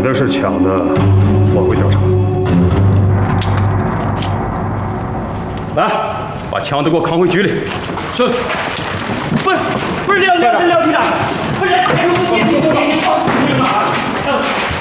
的是抢的，我会调查。来，把枪都给我扛回局里。是。 不是廖局长，不是，不是，